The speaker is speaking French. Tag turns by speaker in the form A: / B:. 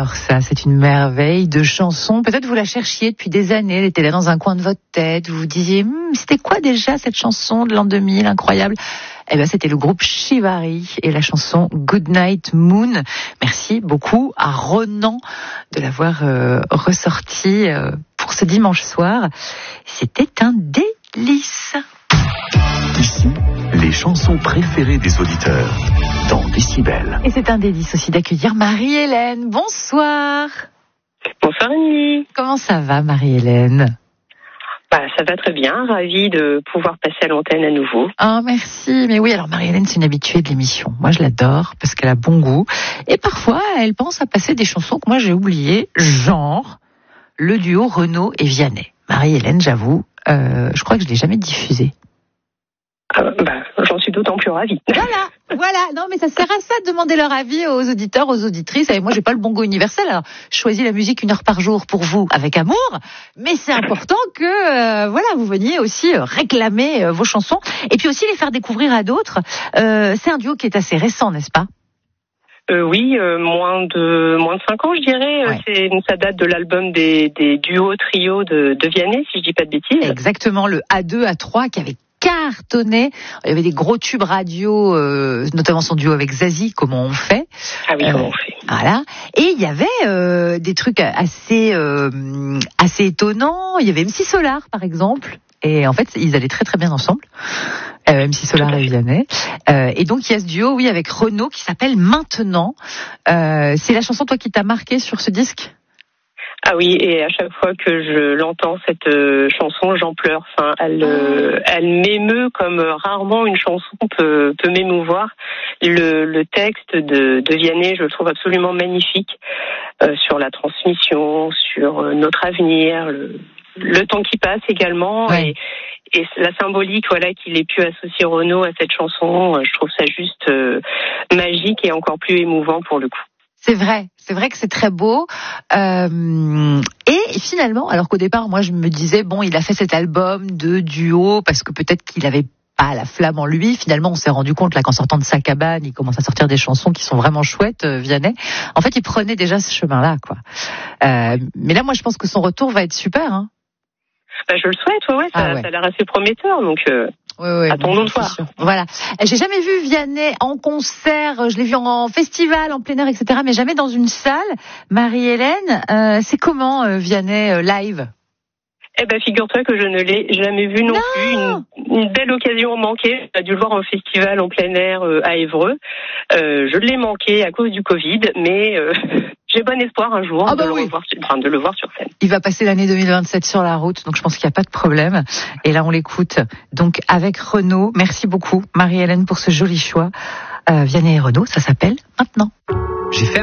A: Alors ça, c'est une merveille de chanson. Peut-être vous la cherchiez depuis des années, elle était là dans un coin de votre tête. Vous vous disiez, c'était quoi déjà cette chanson de l'an 2000, incroyable. Eh bien, c'était le groupe Chivari et la chanson Goodnight Moon. Merci beaucoup à Ronan de l'avoir ressorti pour ce dimanche soir. C'était un délice.
B: Ici, les chansons préférées des auditeurs dans Décibel.
A: Et c'est un délice aussi d'accueillir Marie-Hélène. Bonsoir.
C: Bonsoir Annie.
A: Comment ça va Marie-Hélène ?
C: Ça va très bien, ravie de pouvoir passer à l'antenne à nouveau.
A: Ah merci, mais oui, alors Marie-Hélène c'est une habituée de l'émission. Moi je l'adore parce qu'elle a bon goût. Et parfois elle pense à passer des chansons que moi j'ai oubliées, genre le duo Renaud et Vianney. Marie-Hélène, j'avoue, je crois que je l'ai jamais diffusé.
C: J'en suis d'autant plus ravie.
A: Voilà. Non, mais ça sert à ça de demander leur avis aux auditeurs, aux auditrices. Et moi, j'ai pas le bon goût universel. Alors, je choisis la musique 1 heure par jour pour vous, avec amour. Mais c'est important que, vous veniez aussi réclamer vos chansons. Et puis aussi les faire découvrir à d'autres. C'est un duo qui est assez récent, n'est-ce pas?
C: Oui, moins de 5 ans, je dirais. Ouais. Ça date de l'album des duos trio de Vianney, si je dis pas de bêtises.
A: Exactement, le A2, A3 qui avait cartonné. Il y avait des gros tubes radio, notamment son duo avec Zazie, Comment on fait.
C: Ah oui, comment on fait.
A: Voilà. Et il y avait des trucs assez étonnants. Il y avait MC Solar, par exemple. Et en fait, ils allaient très très bien ensemble. MC Solar et Vianney. Et donc, il y a ce duo, oui, avec Renaud, qui s'appelle Maintenant. C'est la chanson, toi, qui t'a marqué sur ce disque ?
C: Ah oui, et à chaque fois que je l'entends, cette chanson, j'en pleure. Enfin, elle m'émeut comme rarement une chanson peut m'émouvoir. Le texte de Vianney, je le trouve absolument magnifique sur la transmission, sur notre avenir, le temps qui passe également, ouais. Et la symbolique, qu'il ait pu associer Renaud à cette chanson, je trouve ça juste magique et encore plus émouvant pour le coup.
A: C'est vrai que c'est très beau. Et finalement, alors qu'au départ, moi, je me disais, il a fait cet album de duo parce que peut-être qu'il avait pas la flamme en lui. Finalement, on s'est rendu compte, là, qu'en sortant de sa cabane, il commence à sortir des chansons qui sont vraiment chouettes, Vianney. En fait, il prenait déjà ce chemin-là, quoi. Mais là, moi, je pense que son retour va être super, hein.
C: Je le souhaite, ça a l'air assez prometteur, donc attendons de voir.
A: Voilà. J'ai jamais vu Vianney en concert, je l'ai vu en festival, en plein air, etc., mais jamais dans une salle. Marie-Hélène, c'est comment Vianney live ?
C: Figure-toi que je ne l'ai jamais vu non plus. Une belle occasion manquée. J'ai dû le voir en festival en plein air à Évreux. Je l'ai manqué à cause du Covid, mais j'ai bon espoir un jour de le voir sur scène.
A: Il va passer l'année 2027 sur la route, donc je pense qu'il n'y a pas de problème. Et là, on l'écoute. Donc avec Renaud, merci beaucoup Marie-Hélène pour ce joli choix. Vianney et Renaud, ça s'appelle Maintenant.
B: J'ai fait